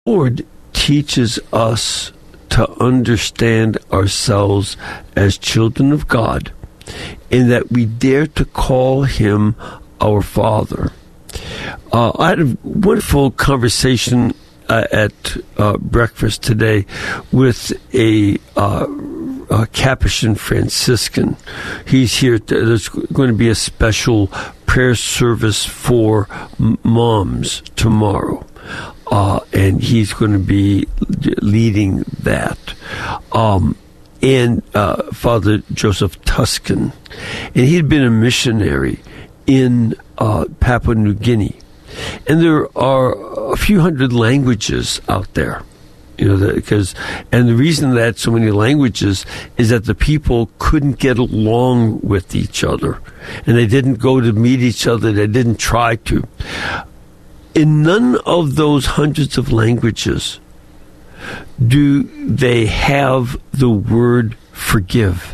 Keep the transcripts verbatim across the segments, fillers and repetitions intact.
Lord teaches us to understand ourselves as children of God, in that we dare to call him our Father. Uh, I had a wonderful conversation uh, at uh, breakfast today with a, uh, a Capuchin Franciscan. He's here. To, there's going to be a special prayer service for m- moms tomorrow. Uh, and he's going to be leading that. Um, and uh, Father Joseph Tuscan. And he had been a missionary in uh, Papua New Guinea. And there are a few hundred languages out there. You know, because, and the reason that so many languages is that the people couldn't get along with each other. And they didn't go to meet each other. They didn't try to. In none of those hundreds of languages do they have the word forgive.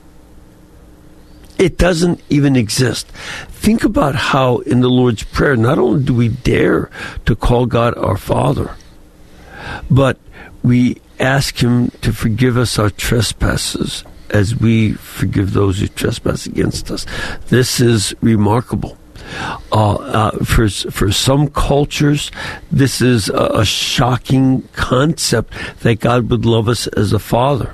It doesn't even exist. Think about how in the Lord's Prayer, not only do we dare to call God our Father, but we ask him to forgive us our trespasses as we forgive those who trespass against us. This is remarkable. Uh, uh, for for some cultures, this is a, a shocking concept that God would love us as a father.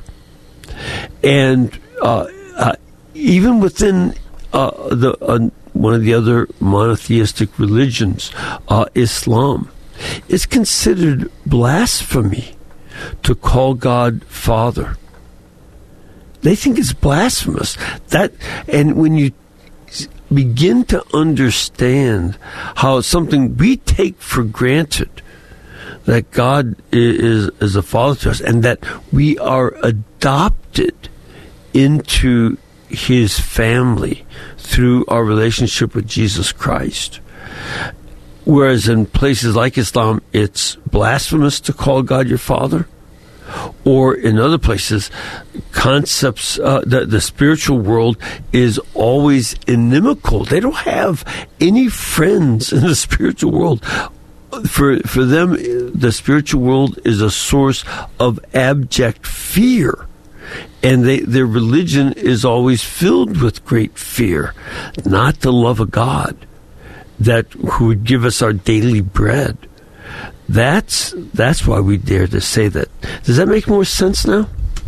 And uh, uh, even within uh, the uh, one of the other monotheistic religions, uh, Islam, it's considered blasphemy to call God Father. They think it's blasphemous. That, and when you begin to understand how something we take for granted, that God is, is a father to us, and that we are adopted into his family through our relationship with Jesus Christ. Whereas in places like Islam, it's blasphemous to call God your father. Or in other places, concepts, uh, the, the spiritual world is always inimical. They don't have any friends in the spiritual world. For for them, the spiritual world is a source of abject fear. And they, their religion is always filled with great fear, not the love of God, that who would give us our daily bread. That's that's why we dare to say that. Does that make more sense now?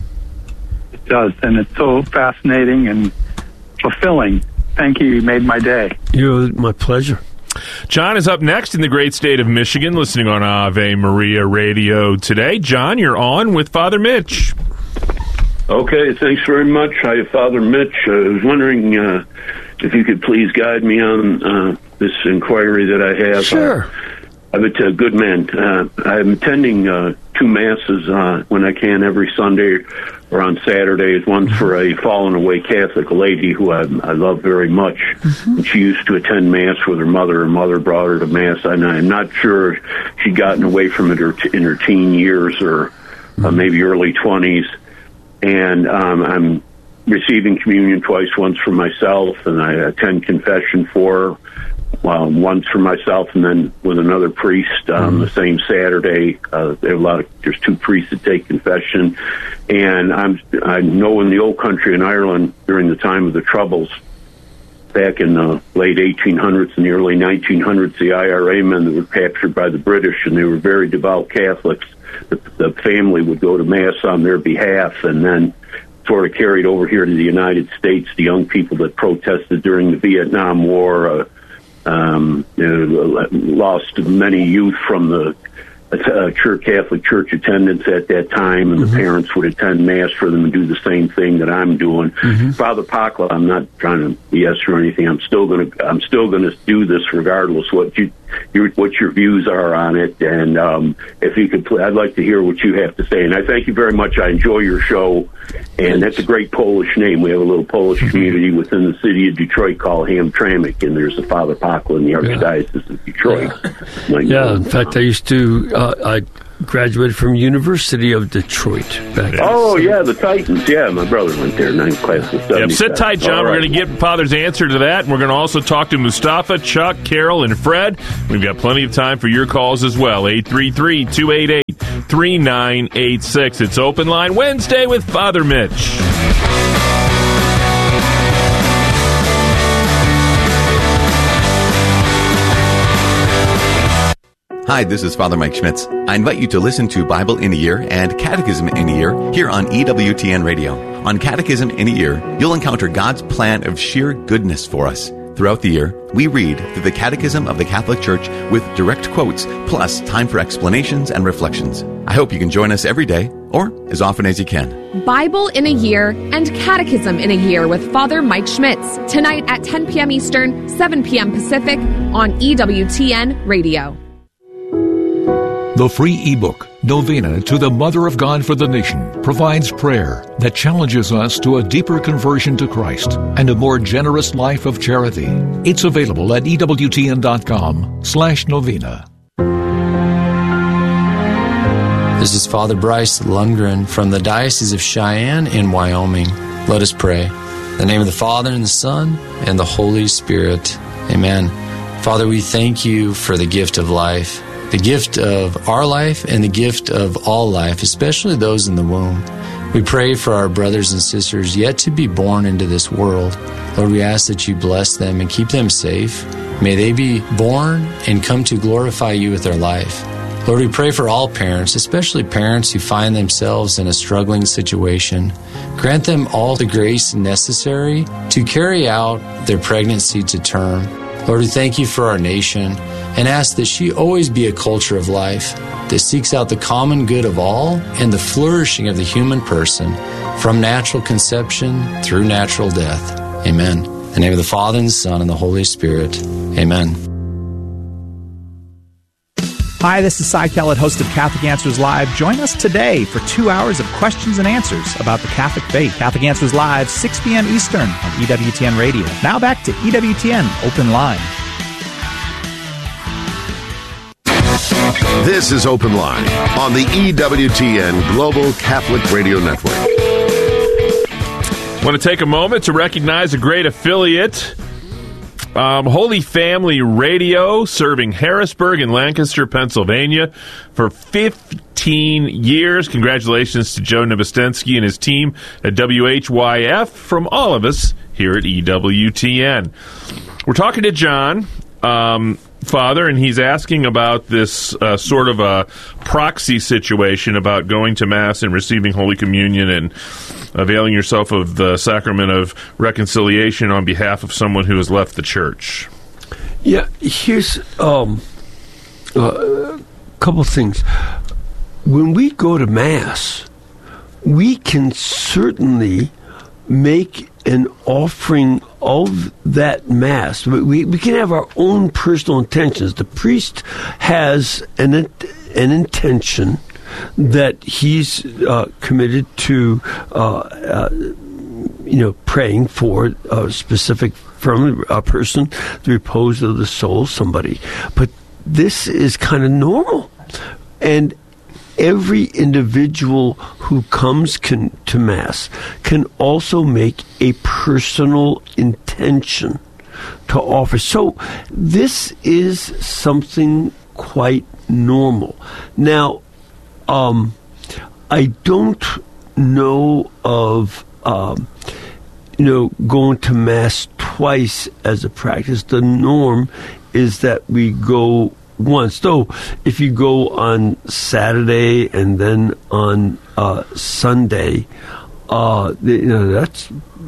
It does, and it's so fascinating and fulfilling. Thank you. You made my day. You're my pleasure. John is up next in the great state of Michigan, listening on Ave Maria Radio today. John, you're on with Father Mitch. Okay, thanks very much. Hi, Father Mitch. I was wondering uh, if you could please guide me on uh, this inquiry that I have. Sure. Uh, I'm a good man. Uh, I'm attending uh, two masses uh, when I can every Sunday or on Saturdays. One's for a fallen away Catholic lady who I, I love very much. Mm-hmm. And she used to attend Mass with her mother. Her mother brought her to Mass, and I'm not sure she'd gotten away from it in her teen years or uh, maybe early twenties. And um, I'm receiving communion twice, once for myself, and I attend confession for her. Well, once for myself, and then with another priest um, mm-hmm. the same Saturday. Uh, there are a lot of there's two priests that take confession, and I'm I know in the old country in Ireland during the time of the Troubles, back in the late eighteen hundreds and the early nineteen hundreds, the I R A men that were captured by the British, and they were very devout Catholics. The, the family would go to Mass on their behalf, and then sort of carried over here to the United States. The young people that protested during the Vietnam War. Uh, Um, you know, lost many youth from the uh, church, Catholic Church attendance at that time, and mm-hmm. the parents would attend Mass for them and do the same thing that I'm doing. Mm-hmm. Father Pacla, I'm not trying to B S or anything. I'm still going to I'm still going to do this regardless what you your, what your views are on it. And um, if you could, I'd like to hear what you have to say. And I thank you very much. I enjoy your show. And that's a great Polish name. We have a little Polish community within the city of Detroit called Hamtramck, and there's a Father Pacla in the Archdiocese yeah. of Detroit. Yeah, yeah in fact, I used to, uh, I graduated from University of Detroit. Back Oh, yeah, the Titans. Yeah, my brother went there, ninth class of Yep, sit tight, John. All We're right. going to get Father's answer to that, and we're going to also talk to Mustafa, Chuck, Carol, and Fred. We've got plenty of time for your calls as well. eight three three, two eight eight, three nine eight six. It's Open Line Wednesday with Father Mitch. Hi, this is Father Mike Schmitz. I invite you to listen to Bible in a Year and Catechism in a Year here on E W T N Radio. On Catechism in a Year, you'll encounter God's plan of sheer goodness for us. Throughout the year, we read through the Catechism of the Catholic Church with direct quotes, plus time for explanations and reflections. I hope you can join us every day, or as often as you can. Bible in a Year and Catechism in a Year with Father Mike Schmitz, tonight at ten p.m. Eastern, seven p.m. Pacific, on E W T N Radio. The free ebook, Novena to the Mother of God for the Nation, provides prayer that challenges us to a deeper conversion to Christ and a more generous life of charity. It's available at ewtn.com slash novena. This is Father Bryce Lundgren from the Diocese of Cheyenne in Wyoming. Let us pray. In the name of the Father, and the Son, and the Holy Spirit. Amen. Father, we thank you for the gift of life, the gift of our life and the gift of all life, especially those in the womb. We pray for our brothers and sisters yet to be born into this world. Lord, we ask that you bless them and keep them safe. May they be born and come to glorify you with their life. Lord, we pray for all parents, especially parents who find themselves in a struggling situation. Grant them all the grace necessary to carry out their pregnancy to term. Lord, we thank you for our nation and ask that she always be a culture of life that seeks out the common good of all and the flourishing of the human person from natural conception through natural death. Amen. In the name of the Father, and the Son, and the Holy Spirit. Amen. Hi, this is Cy Kellett, host of Catholic Answers Live. Join us today for two hours of questions and answers about the Catholic faith. Catholic Answers Live, six p.m. Eastern on E W T N Radio. Now back to E W T N Open Line. This is Open Line on the E W T N Global Catholic Radio Network. I want to take a moment to recognize a great affiliate, um, Holy Family Radio, serving Harrisburg and Lancaster, Pennsylvania for fifteen years. Congratulations to Joe Nabostensky and his team at W H Y F from all of us here at E W T N. We're talking to John, um, Father, and he's asking about this uh, sort of a proxy situation about going to Mass and receiving Holy Communion and availing yourself of the sacrament of reconciliation on behalf of someone who has left the church. Yeah, here's um, uh, a couple things. When we go to Mass, we can certainly make an offering of that Mass. We, we can have our own personal intentions. The priest has an an intention that he's uh, committed to, uh, uh, you know, praying for a specific from a person, the repose of the soul, somebody. But this is kind of normal, and every individual who comes can, to Mass can also make a personal intention to offer. So this is something quite normal. Now, um, I don't know of, um, you know, going to Mass twice as a practice. The norm is that we go once. Though, if you go on Saturday and then on uh, Sunday, uh, you know, that's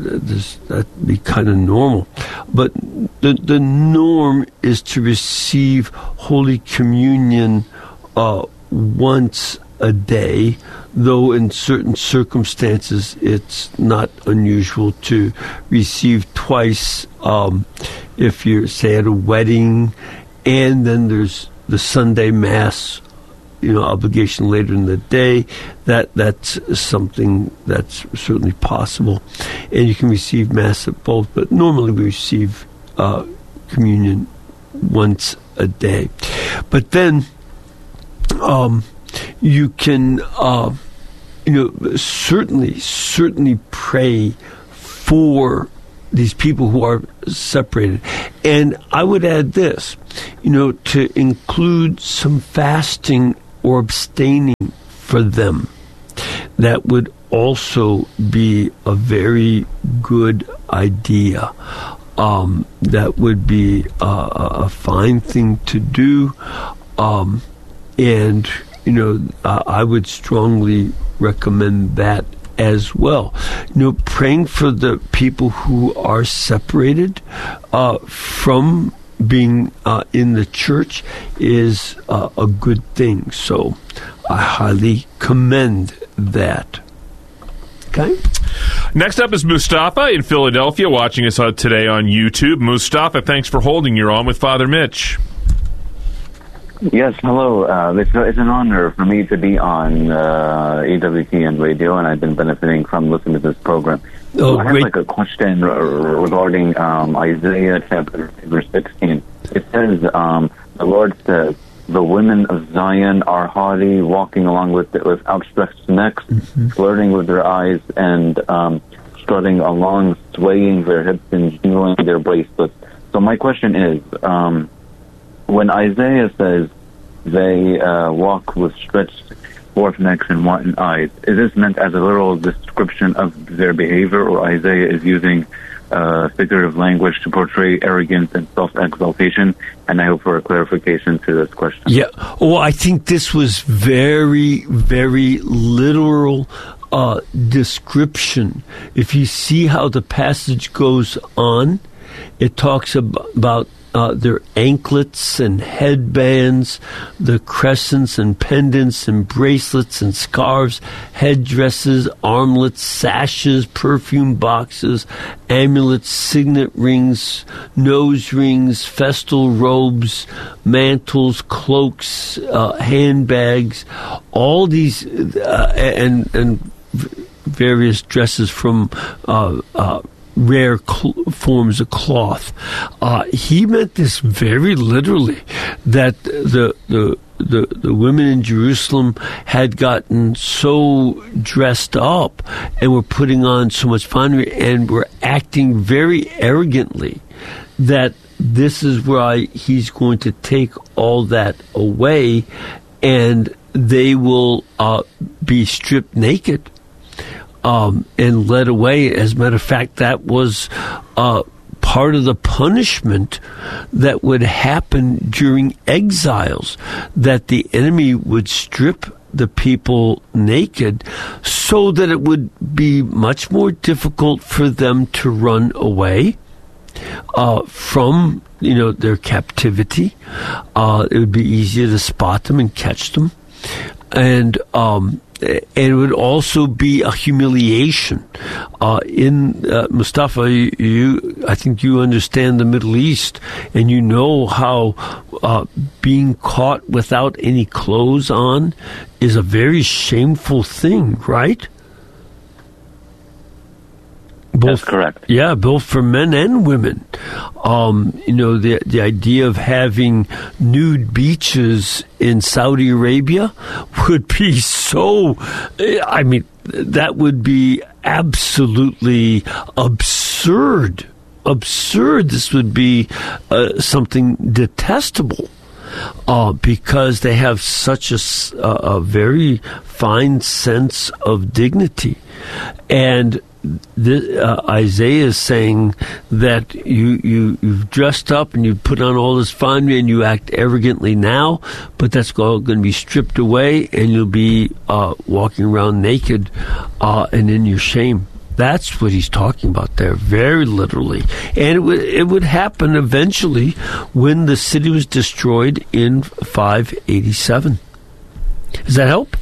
that'd be kind of normal. But the the norm is to receive Holy Communion uh, once a day, though in certain circumstances it's not unusual to receive twice. Um, if you're, say, at a wedding, and then there's the Sunday Mass, you know, obligation later in the day, that that's something that's certainly possible. And you can receive Mass at both, but normally we receive uh, communion once a day. But then, um, you can, uh, you know, certainly, certainly pray for these people who are separated. And I would add this, you know, to include some fasting or abstaining for them. That would also be a very good idea. Um, that would be a, a fine thing to do. Um, and, you know, uh, I would strongly recommend that as well. You know, praying for the people who are separated uh, from being uh, in the church is uh, a good thing. So I highly commend that. Okay. Next up is Mustafa in Philadelphia, watching us today on YouTube. Mustafa, thanks for holding. You're on with Father Mitch. Yes, hello. Uh, it's, it's an honor for me to be on uh, E W T N Radio, and I've been benefiting from listening to this program. Oh, so I have great. like a question r- regarding um, Isaiah chapter verse sixteen. It says, um, the Lord says, the women of Zion are haughty, walking along with with outstretched necks, mm-hmm. flirting with their eyes, and um, strutting along, swaying their hips and jingling their bracelets. So my question is, um, when Isaiah says they uh, walk with stretched forth necks and wanton eyes, is this meant as a literal description of their behavior, or Isaiah is using uh, figurative language to portray arrogance and self-exaltation? And I hope for a clarification to this question. Yeah. Well, I think this was very, very literal uh, description. If you see how the passage goes on, it talks ab- about Uh, their anklets and headbands, the crescents and pendants and bracelets and scarves, headdresses, armlets, sashes, perfume boxes, amulets, signet rings, nose rings, festal robes, mantles, cloaks, uh, handbags, all these, uh, and, and various dresses from uh, uh rare cl- forms of cloth. Uh, he meant this very literally, that the, the the the women in Jerusalem had gotten so dressed up and were putting on so much finery and were acting very arrogantly, that this is why he's going to take all that away, and they will uh, be stripped naked. Um, and led away. As a matter of fact, that was uh, part of the punishment that would happen during exiles, that the enemy would strip the people naked so that it would be much more difficult for them to run away uh, from, you know, their captivity. Uh, it would be easier to spot them and catch them. And um And it would also be a humiliation. Uh, in uh, Mustafa, you, you, I think you understand the Middle East, and you know how uh, being caught without any clothes on is a very shameful thing, right? Both, That's correct. Yeah, both for men and women. Um, you know, the the idea of having nude beaches in Saudi Arabia would be so, I mean, that would be absolutely absurd. Absurd. This would be uh, something detestable. Uh, because they have such a, a very fine sense of dignity. And the, uh, Isaiah is saying that you, you, you've dressed up and you put on all this finery and you act arrogantly now, but that's all going to be stripped away and you'll be uh, walking around naked uh, and in your shame. That's what he's talking about there, very literally. And it would, it would happen eventually when the city was destroyed in five eighty-seven. Does that help?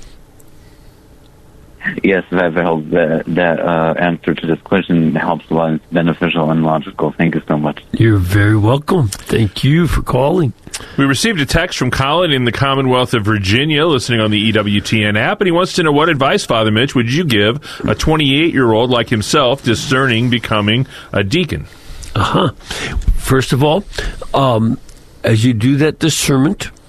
Yes, that helps. That, that uh, answer to this question helps a lot. It's beneficial and logical. Thank you so much. You're very welcome. Thank you for calling. We received a text from Colin in the Commonwealth of Virginia, listening on the E W T N app, and he wants to know, what advice, Father Mitch, would you give a twenty-eight-year-old like himself discerning becoming a deacon? Uh-huh. First of all, um, as you do that discernment,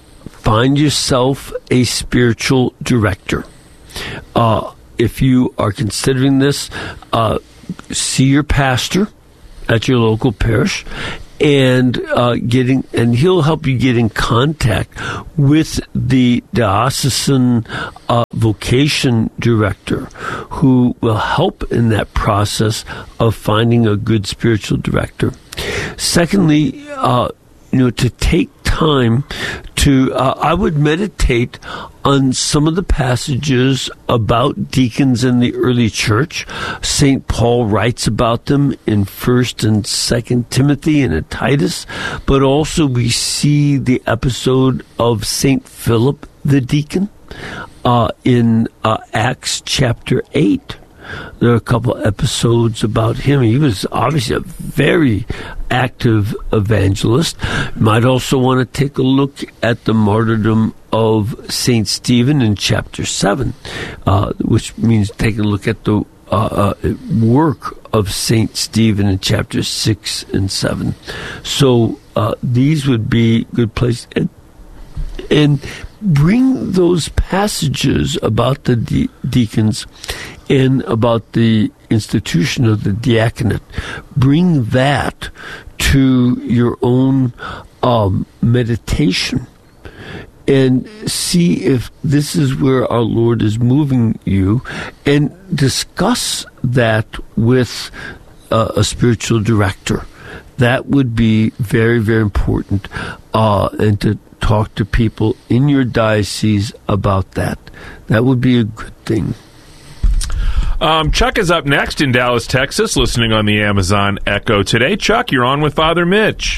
find yourself a spiritual director. Uh, if you are considering this, uh, see your pastor at your local parish, and uh, getting, and he'll help you get in contact with the diocesan uh, vocation director, who will help in that process of finding a good spiritual director. Secondly, uh, you know, to take time to, uh, I would meditate on some of the passages about deacons in the early church. Saint Paul writes about them in First and Second Timothy and in Titus, but also we see the episode of Saint Philip the deacon uh, in uh, Acts chapter eight. There are a couple episodes about him. He was obviously a very active evangelist. You might also want to take a look at the martyrdom of Saint Stephen in chapter seven, uh, which means take a look at the uh, uh, work of Saint Stephen in chapters six and seven. So uh, these would be good places. And, and bring those passages about the de- deacons and about the institution of the diaconate, bring that to your own um, meditation and see if this is where our Lord is moving you, and discuss that with uh, a spiritual director. That would be very, very important, uh, and to talk to people in your diocese about that. That would be a good thing. Um, Chuck is up next in Dallas, Texas, listening on the Amazon Echo today. Chuck, you're on with Father Mitch.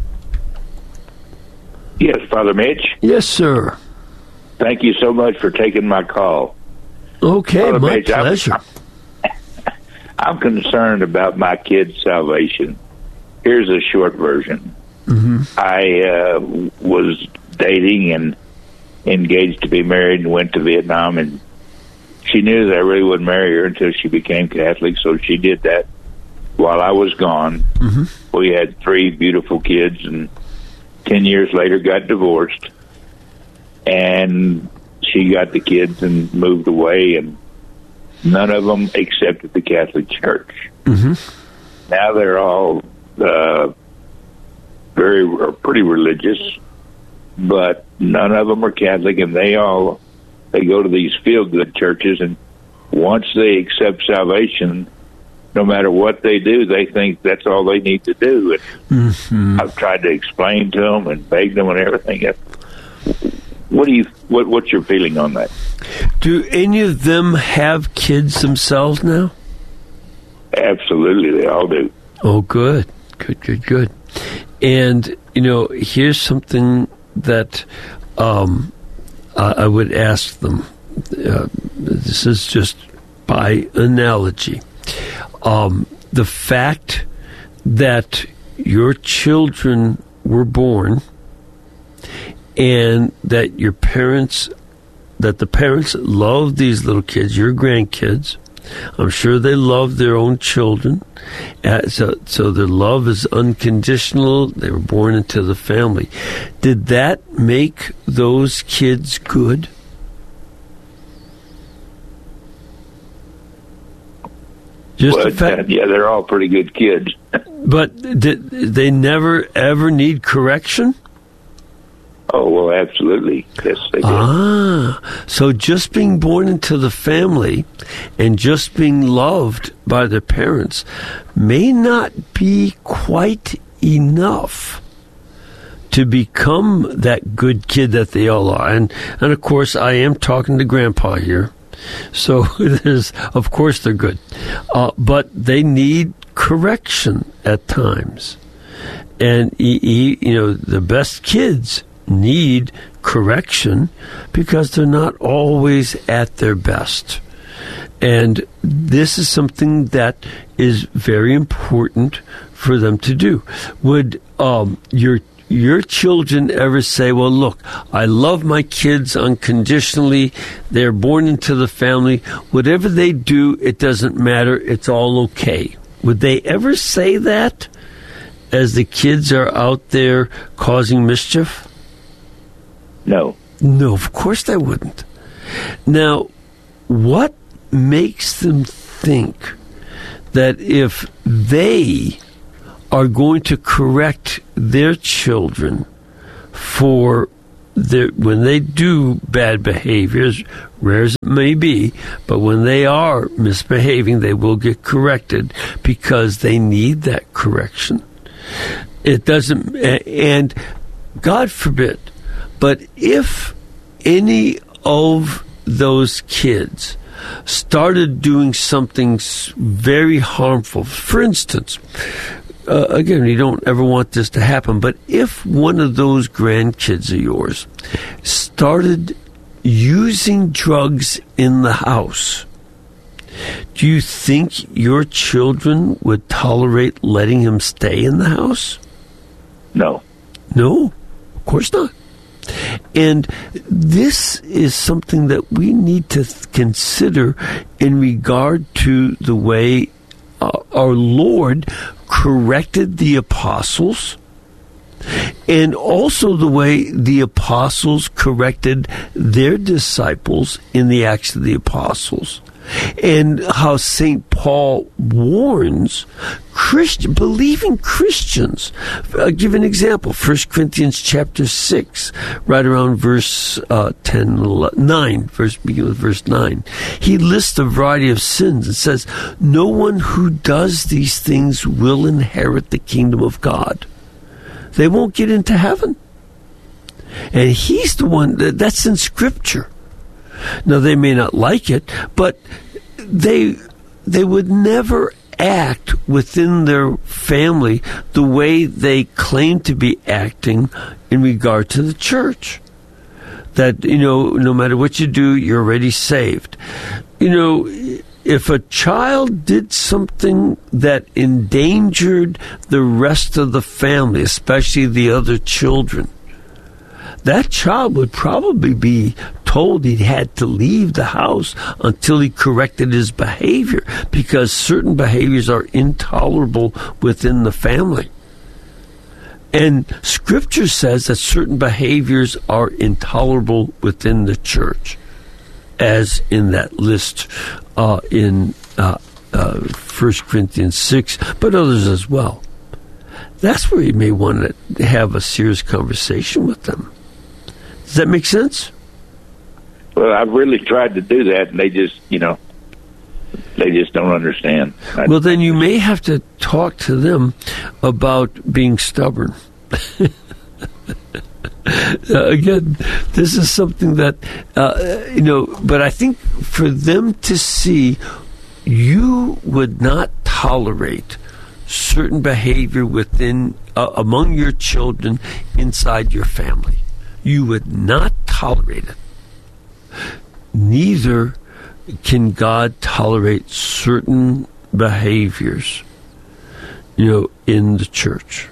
Yes, Father Mitch. Yes, sir. Thank you so much for taking my call. Okay, Father my Mitch, pleasure. I'm, I'm concerned about my kid's salvation. Here's a short version. Mm-hmm. I uh, was dating and engaged to be married and went to Vietnam, and she knew that I really wouldn't marry her until she became Catholic, so she did that while I was gone. Mm-hmm. We had three beautiful kids, and ten years later got divorced. And she got the kids and moved away, and none of them accepted the Catholic Church. Mm-hmm. Now they're all uh, very, are pretty religious, but none of them are Catholic, and they all... They go to these feel-good churches, and once they accept salvation, no matter what they do, they think that's all they need to do. And mm-hmm. I've tried to explain to them and beg them and everything. What do you? What, what's your feeling on that? Do any of them have kids themselves now? Absolutely, they all do. Oh, good, good, good, good. And you know, here's something that. Um, Uh, I would ask them, uh, this is just by analogy, um, the fact that your children were born and that your parents, that the parents love these little kids, your grandkids. I'm sure they love their own children. Uh, so, so their love is unconditional. They were born into the family. Did that make those kids good? Just well, the fact, yeah, they're all pretty good kids. But did they never ever need correction? Oh, well, absolutely. Yes, they did. Ah, so just being born into the family and just being loved by their parents may not be quite enough to become that good kid that they all are. And, and of course, I am talking to Grandpa here. So there's, of course, they're good. Uh, but they need correction at times. And, he, he, you know, the best kids need correction because they're not always at their best. And this is something that is very important for them to do. Would um, your your children ever say, well, look, I love my kids unconditionally. They're born into the family. Whatever they do, it doesn't matter. It's all okay. Would they ever say that as the kids are out there causing mischief? No. No, of course they wouldn't. Now, what makes them think that if they are going to correct their children for their, when they do bad behaviors, rare as it may be, but when they are misbehaving, they will get corrected because they need that correction. It doesn't, and God forbid, but if any of those kids started doing something very harmful, for instance, uh, again, you don't ever want this to happen, but if one of those grandkids of yours started using drugs in the house, do you think your children would tolerate letting him stay in the house? No. No, of course not. And this is something that we need to th- consider in regard to the way uh, our Lord corrected the apostles, and also the way the apostles corrected their disciples in the Acts of the Apostles, and how Saint Paul warns Christian, believing Christians. I'll give an example. First Corinthians chapter six, right around verse uh, ten, nine, verse, beginning with verse nine. He lists a variety of sins and says, no one who does these things will inherit the kingdom of God. They won't get into heaven. And he's the one, that, that's in Scripture. Now, they may not like it, but they they would never act within their family the way they claim to be acting in regard to the church. That, you know, no matter what you do, you're already saved. You know, if a child did something that endangered the rest of the family, especially the other children, that child would probably be told he had to leave the house until he corrected his behavior, because certain behaviors are intolerable within the family. And Scripture says that certain behaviors are intolerable within the church, as in that list uh, in uh, uh, First Corinthians six, but others as well. That's where you may want to have a serious conversation with them. Does that make sense? Well, I've really tried to do that, and they just, you know, they just don't understand. Well, then you may have to talk to them about being stubborn. uh, again, this is something that, uh, you know, but I think for them to see you would not tolerate certain behavior within, uh, among your children inside your family. You would not tolerate it. Neither can God tolerate certain behaviors, you know, in the church.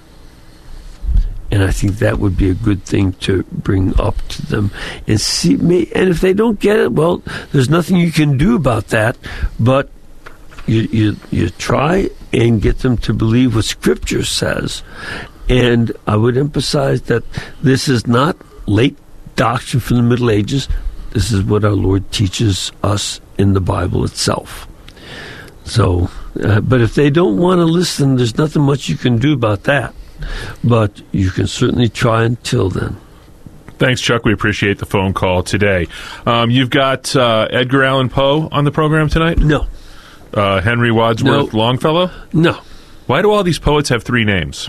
And I think that would be a good thing to bring up to them and see. And if they don't get it, well, there's nothing you can do about that. But you you, you try and get them to believe what Scripture says. And I would emphasize that this is not late doctrine from the Middle Ages. This is what our Lord teaches us in the Bible itself. So, uh, but if they don't want to listen, there's nothing much you can do about that. But you can certainly try until then. Thanks, Chuck. We appreciate the phone call today. Um, you've got uh, Edgar Allan Poe on the program tonight? No. Uh, Henry Wadsworth no. Longfellow? No. Why do all these poets have three names?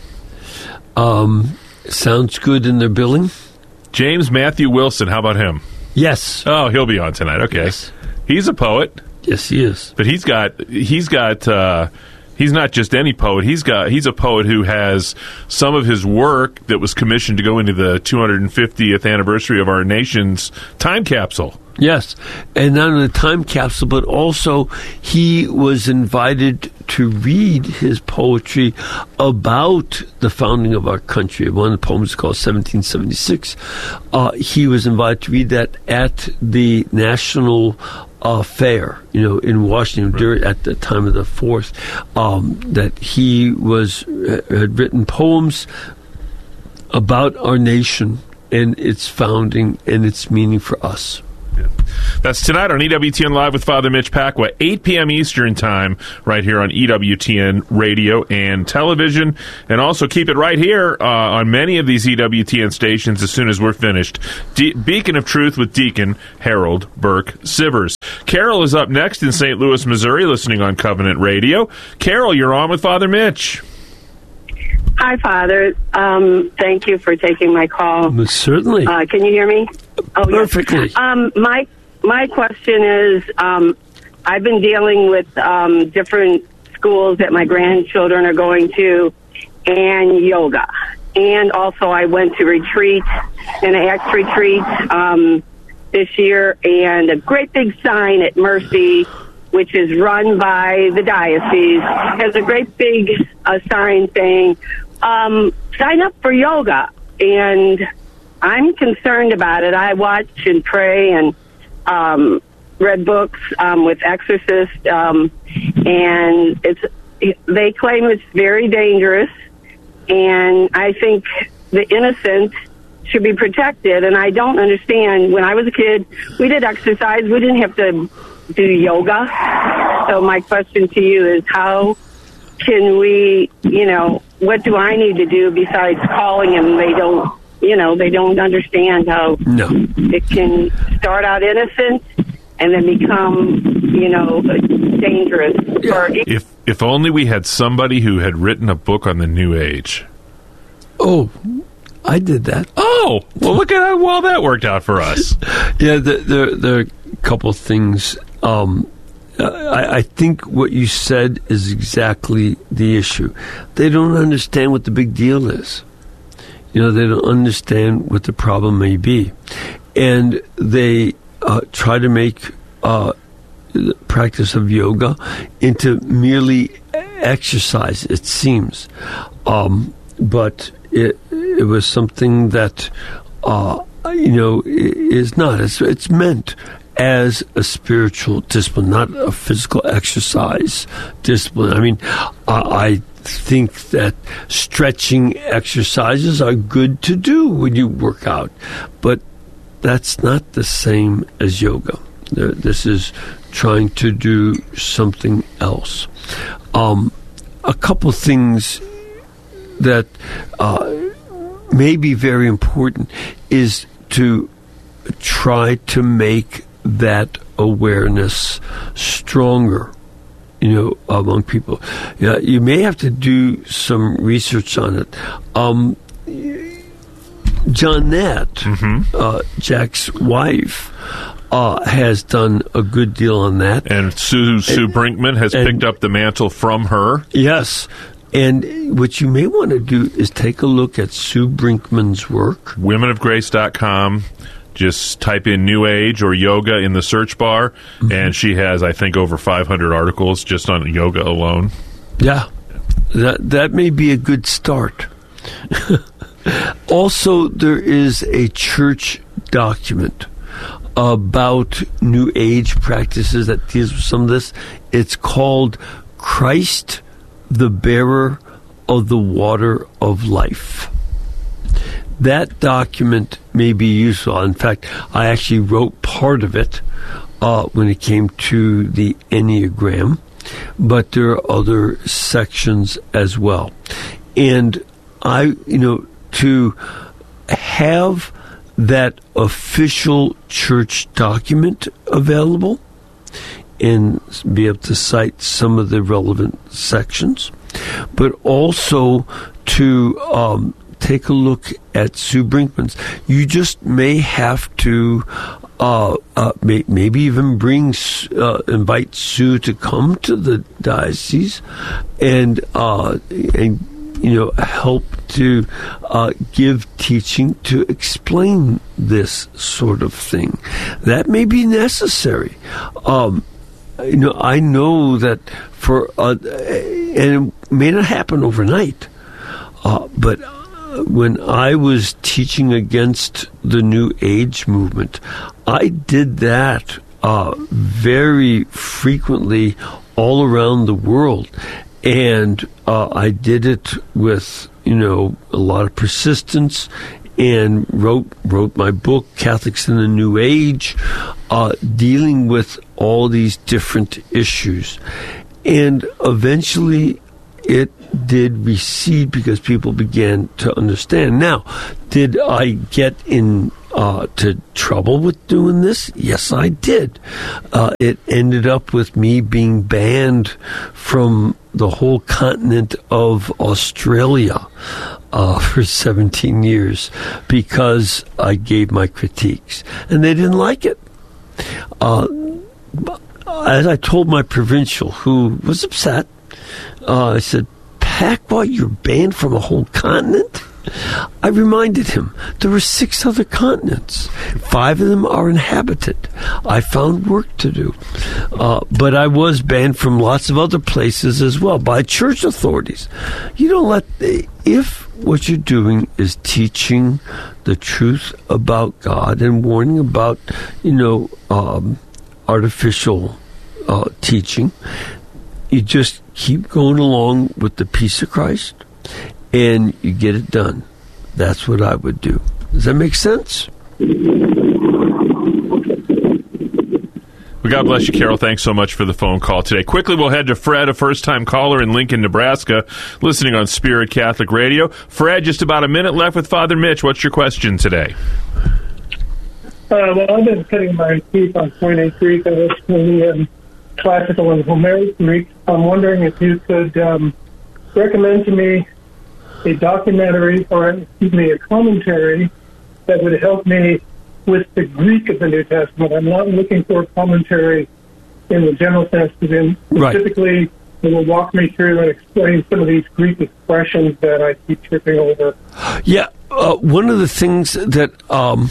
Um, sounds good in their billing. James Matthew Wilson, how about him? Yes. Oh, he'll be on tonight. Okay. Yes. He's a poet. Yes, he is. But he's got he's got uh, he's not just any poet. He's got he's a poet who has some of his work that was commissioned to go into the two hundred fiftieth anniversary of our nation's time capsule. Yes, and not only the time capsule, but also he was invited to read his poetry about the founding of our country. One of the poems is called seventeen seventy-six. Uh, he was invited to read that at the National uh, Fair, you know, in Washington, right. during, at the time of the fourth, um, that he was uh, had written poems about our nation and its founding and its meaning for us. Yeah. That's tonight on E W T N Live with Father Mitch Pacwa, eight p.m. Eastern Time, right here on E W T N Radio and Television. And also keep it right here uh, on many of these E W T N stations as soon as we're finished. De- Beacon of Truth with Deacon Harold Burke Sivers. Carol is up next in Saint Louis, Missouri, listening on Covenant Radio. Carol, you're on with Father Mitch. Hi, Father. Um, thank you for taking my call. Most certainly. Uh, can you hear me? Oh, perfectly. Yes. Um, my my question is, um, I've been dealing with um, different schools that my grandchildren are going to, and yoga, and also I went to retreat, an Acts retreat um, this year, and a great big sign at Mercy, which is run by the diocese, has a great big uh, sign saying, um, sign up for yoga. And I'm concerned about it. I watch and pray and um, read books um, with exorcists, um, and it's they claim it's very dangerous, and I think the innocent should be protected, and I don't understand. When I was a kid, we did exercise. We didn't have to do yoga. So my question to you is, how can we, you know, what do I need to do besides calling them? They don't, you know, they don't understand how no. it can start out innocent and then become, you know, dangerous. Yeah. Or If if only we had somebody who had written a book on the New Age. Oh, I did that. Oh, well, look at how well that worked out for us. Yeah, there, there, there are a couple of things. Um, I, I think what you said is exactly the issue. They don't understand what the big deal is. You know, they don't understand what the problem may be. And they uh, try to make uh, the practice of yoga into merely exercise, it seems. Um, but it, it was something that, uh, you know, is not. It's, it's meant as a spiritual discipline, not a physical exercise discipline. I mean, uh, I think that stretching exercises are good to do when you work out, but that's not the same as yoga. This is trying to do something else. Um, a couple things that uh, may be very important is to try to make that awareness stronger, you know, among people. Yeah, you may have to do some research on it. Um, Johnette, mm-hmm. uh, Jack's wife, uh, has done a good deal on that. And Sue, Sue and, Brinkman has and, picked up the mantle from her. Yes. And what you may want to do is take a look at Sue Brinkman's work. women of grace dot com. Just type in New Age or yoga in the search bar, mm-hmm. and she has, I think, over five hundred articles just on yoga alone. Yeah, that that may be a good start. Also, there is a church document about New Age practices that deals with some of this. It's called Christ, the Bearer of the Water of Life. That document may be useful. In fact, I actually wrote part of it uh, when it came to the Enneagram, but there are other sections as well. And I, you know, to have that official church document available and be able to cite some of the relevant sections, but also to um, take a look at Sue Brinkman's. You just may have to uh, uh, may, maybe even bring uh, invite Sue to come to the diocese and uh, and you know help to uh, give teaching to explain this sort of thing. That may be necessary. Um, you know, I know that for uh, and it may not happen overnight, uh, but. When I was teaching against the New Age movement, I did that uh, very frequently all around the world. And uh, I did it with, you know, a lot of persistence and wrote wrote my book, Catholics in the New Age, uh, dealing with all these different issues. And eventually it did recede because people began to understand. Now, did I get in uh, to trouble with doing this? Yes, I did. Uh, it ended up with me being banned from the whole continent of Australia uh, for seventeen years because I gave my critiques, and they didn't like it. Uh, as I told my provincial, who was upset, uh, I said, "Pacwa, you're banned from a whole continent?" I reminded him there were six other continents. Five of them are inhabited. I found work to do. Uh, but I was banned from lots of other places as well by church authorities. You don't let... If what you're doing is teaching the truth about God and warning about, you know, um, artificial uh, teaching, you just keep going along with the peace of Christ, and you get it done. That's what I would do. Does that make sense? Well, God bless you, Carol. Thanks so much for the phone call today. Quickly, we'll head to Fred, a first-time caller in Lincoln, Nebraska, listening on Spirit Catholic Radio. Fred, just about a minute left with Father Mitch. What's your question today? Uh, well, I've been cutting my teeth on Koine Greek. I was studying classical and Homeric Greek. I'm wondering if you could um, recommend to me a documentary, or excuse me, a commentary that would help me with the Greek of the New Testament. I'm not looking for a commentary in the general sense, but in specifically it will walk me through and explain some of these Greek expressions that I keep tripping over. Yeah, uh, one of the things that um,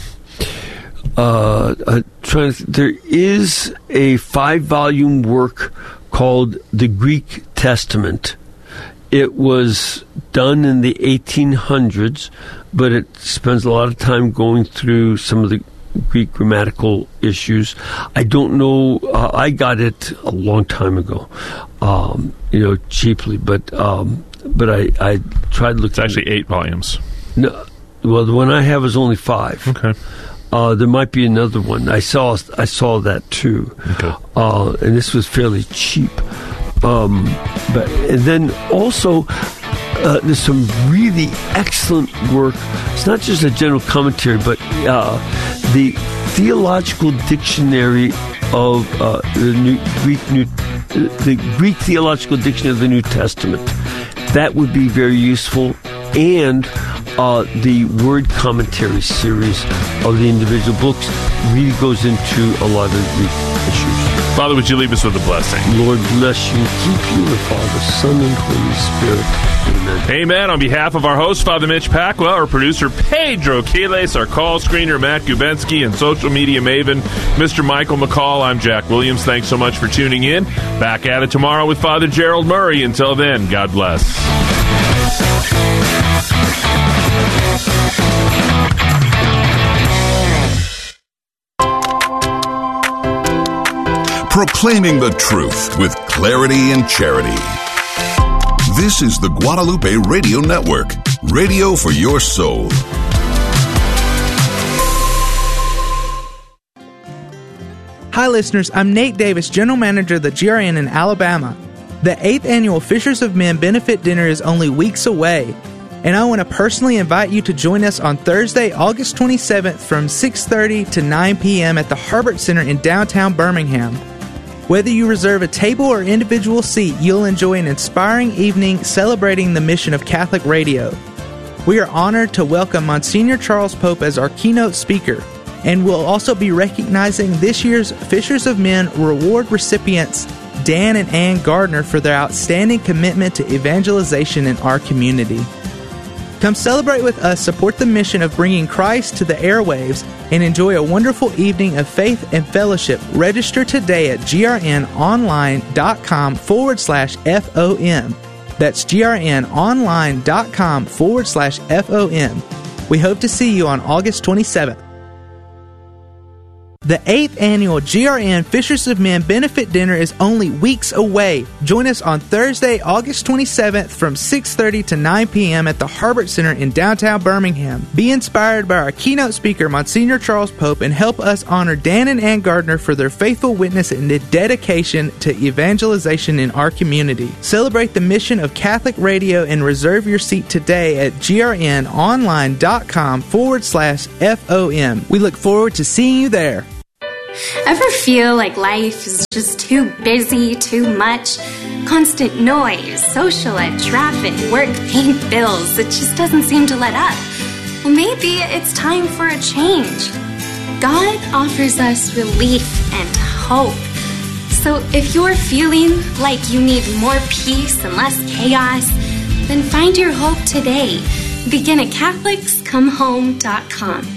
uh, uh, trying to, there is a five-volume work called The Greek Testament. It was done in the eighteen hundreds, but it spends a lot of time going through some of the Greek grammatical issues. I don't know. Uh, I got it a long time ago, um, you know, cheaply, but um, but I, I tried looking. It's actually eight volumes. No, well, the one I have is only five. Okay. Uh, there might be another one. I saw I saw that too. Okay. Uh, and this was fairly cheap. Um, but and then also uh, there's some really excellent work. It's not just a general commentary, but uh, the Theological Dictionary of uh, the New, Greek New, the Greek Theological Dictionary of the New Testament. That would be very useful, and uh, the word commentary series of the individual books really goes into a lot of Greek issues. Father, would you leave us with a blessing? Lord bless you, keep you, the Father, Son, and Holy Spirit. Amen. Amen. On behalf of our host, Father Mitch Pacwa, our producer, Pedro Quiles, our call screener, Matt Gubensky, and social media maven, Mister Michael McCall, I'm Jack Williams. Thanks so much for tuning in. Back at it tomorrow with Father Gerald Murray. Until then, God bless. Proclaiming the truth with clarity and charity. This is the Guadalupe Radio Network, radio for your soul. Hi, listeners. I'm Nate Davis, General Manager of the G R N in Alabama. The eighth Annual Fishers of Men Benefit Dinner is only weeks away, and I want to personally invite you to join us on Thursday, August twenty-seventh from six thirty to nine p.m. at the Herbert Center in downtown Birmingham. Whether you reserve a table or individual seat, you'll enjoy an inspiring evening celebrating the mission of Catholic Radio. We are honored to welcome Monsignor Charles Pope as our keynote speaker, and we'll also be recognizing this year's Fishers of Men Reward recipients, Dan and Ann Gardner, for their outstanding commitment to evangelization in our community. Come celebrate with us, support the mission of bringing Christ to the airwaves, and enjoy a wonderful evening of faith and fellowship. Register today at grnonline.com forward slash FOM. That's grnonline.com forward slash FOM. We hope to see you on August twenty-seventh. The eighth annual G R N Fishers of Men Benefit Dinner is only weeks away. Join us on Thursday, August twenty-seventh from six thirty to nine p.m. at the Harbert Center in downtown Birmingham. Be inspired by our keynote speaker, Monsignor Charles Pope, and help us honor Dan and Ann Gardner for their faithful witness and dedication to evangelization in our community. Celebrate the mission of Catholic Radio and reserve your seat today at grnonline.com forward slash FOM. We look forward to seeing you there. Ever feel like life is just too busy, too much? Constant noise, social life, traffic, work, paying bills. It just doesn't seem to let up. Well, maybe it's time for a change. God offers us relief and hope. So if you're feeling like you need more peace and less chaos, then find your hope today. Begin at Catholics Come Home dot com.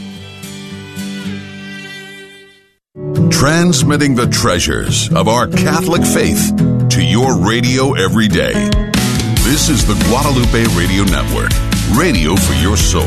Transmitting the treasures of our Catholic faith to your radio every day. This is the Guadalupe Radio Network, radio for your soul.